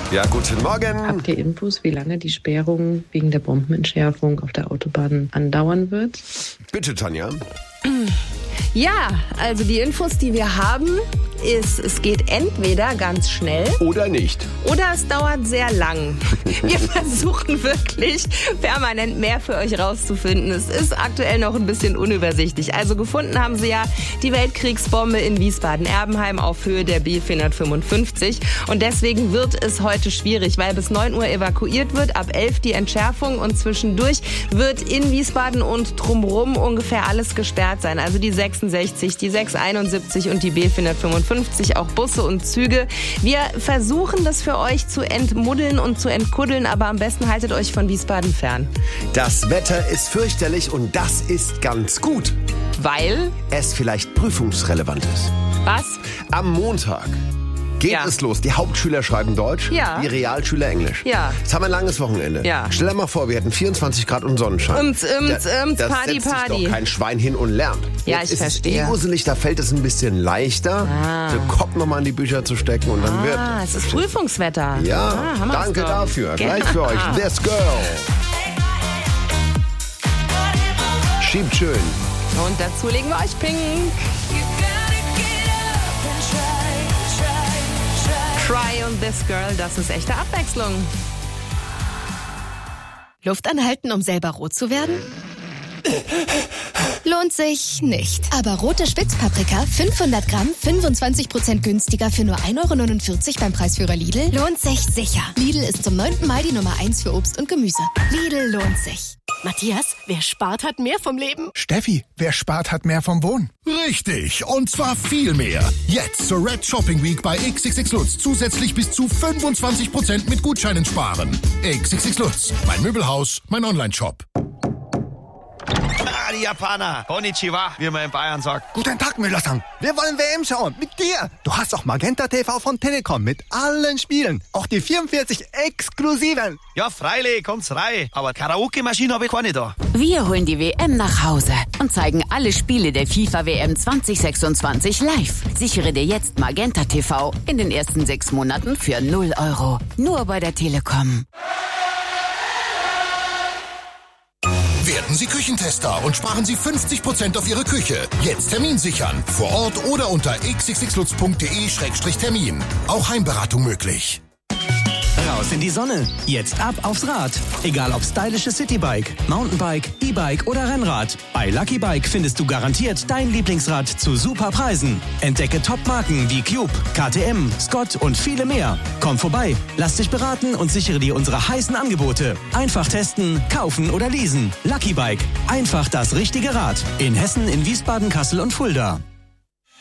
Ja, guten Morgen. Habt ihr Infos, wie lange die Sperrung wegen der Bombenentschärfung auf der Autobahn andauern wird? Bitte, Tanja. Ja, also die Infos, die wir haben, ist, es geht entweder ganz schnell Oder nicht. oder es dauert sehr lang. Wir versuchen wirklich permanent mehr für euch rauszufinden. Es ist aktuell noch ein bisschen unübersichtlich. Also gefunden haben sie ja die Weltkriegsbombe in Wiesbaden-Erbenheim auf Höhe der B455. Und deswegen wird es heute schwierig, weil bis 9 Uhr evakuiert wird, ab 11 die Entschärfung und zwischendurch wird in Wiesbaden und drumherum ungefähr alles gesperrt sein. Also die 66, die 671 und die B455, auch Busse und Züge. Wir versuchen das für euch zu entmuddeln und zu entkuddeln, aber am besten haltet euch von Wiesbaden fern. Das Wetter ist fürchterlich und das ist ganz gut. Weil? Es vielleicht prüfungsrelevant ist. Was? Am Montag geht Ja. es los. Die Hauptschüler schreiben Deutsch, Ja. die Realschüler Englisch. Ja. Jetzt haben wir ein langes Wochenende. Ja. Stell dir mal vor, wir hätten 24 Grad und Sonnenschein. Party, Das setzt sich doch kein Schwein hin und lernt. Ja, Jetzt ich ist verstehe. es uselig, da fällt es ein bisschen leichter, den Kopf nochmal in die Bücher zu stecken und dann wird Es ist Prüfungswetter. Ja, haben wir's danke doch. dafür. Genau. Gleich für euch. This Girl. Schiebt schön. Und dazu legen wir euch Pink. Try und This Girl, das ist echte Abwechslung. Luft anhalten, um selber rot zu werden? Lohnt sich nicht. Aber rote Spitzpaprika, 500 Gramm, 25% günstiger für nur 1,49 € beim Preisführer Lidl, lohnt sich sicher. Lidl ist zum 9. Mal die Nummer 1 für Obst und Gemüse. Lidl lohnt sich. Matthias, wer spart, hat mehr vom Leben. Steffi, wer spart, hat mehr vom Wohnen. Richtig, und zwar viel mehr. Jetzt zur Red Shopping Week bei XXX Lutz zusätzlich bis zu 25% mit Gutscheinen sparen. XXX Lutz, mein Möbelhaus, mein Online-Shop. Die Japaner. Konnichiwa, wie man in Bayern sagt. Guten Tag, Müller-san. Wir wollen WM schauen. Mit dir. Du hast auch Magenta TV von Telekom mit allen Spielen. Auch die 44 exklusiven. Ja, freilich, kommt's rein. Aber Karaoke-Maschine habe ich keine da. Wir holen die WM nach Hause und zeigen alle Spiele der FIFA-WM 2026 live. Sichere dir jetzt Magenta TV in den ersten 6 Monaten für 0 €. Nur bei der Telekom. Werden Sie Küchentester und sparen Sie 50% auf Ihre Küche. Jetzt Termin sichern. Vor Ort oder unter xxxlutz.de/termin. Auch Heimberatung möglich. Raus in die Sonne. Jetzt ab aufs Rad. Egal ob stylisches Citybike, Mountainbike, E-Bike oder Rennrad. Bei Lucky Bike findest du garantiert dein Lieblingsrad zu super Preisen. Entdecke Top-Marken wie Cube, KTM, Scott und viele mehr. Komm vorbei, lass dich beraten und sichere dir unsere heißen Angebote. Einfach testen, kaufen oder leasen. Lucky Bike. Einfach das richtige Rad. In Hessen, in Wiesbaden, Kassel und Fulda.